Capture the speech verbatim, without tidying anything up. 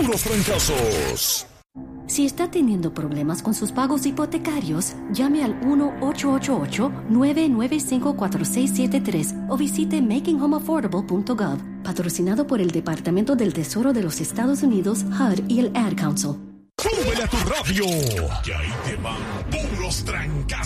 puros trancazos. Si está teniendo problemas con sus pagos hipotecarios, llame al uno ocho ocho ocho, nueve nueve cinco, cuatro seis siete tres o visite making home affordable punto gov, patrocinado por el Departamento del Tesoro de los Estados Unidos, H U D y el Ad Council. ¡Súbele a tu radio! Que ahí te van puros trancazos.